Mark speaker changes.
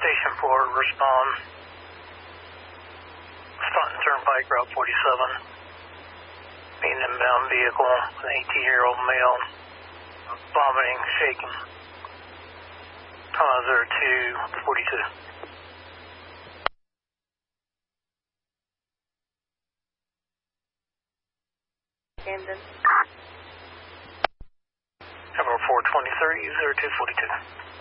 Speaker 1: Station 4, respond. Staunton Turnpike, Route 47. Being inbound vehicle, an 18-year-old male, vomiting, shaking. 0242.
Speaker 2: Camden.
Speaker 1: Number 423, 0242.